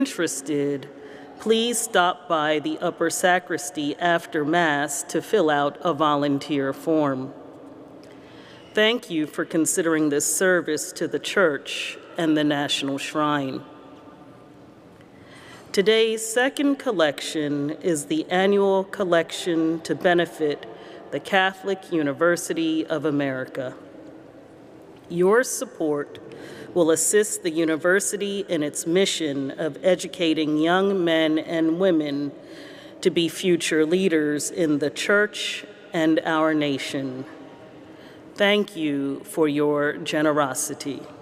Interested, please stop by the upper sacristy after Mass to fill out a volunteer form. Thank you for considering this service to the Church and the National Shrine. Today's second collection is the annual collection to benefit the Catholic University of America. Your support will assist the university in its mission of educating young men and women to be future leaders in the Church and our nation. Thank you for your generosity.